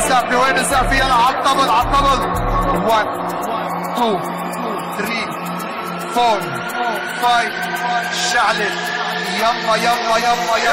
السافي؟ وين السافي؟ يلا عالطبل عالطبل. 1 2 3 4 5 شعلل. يلا يلا يلا يلا.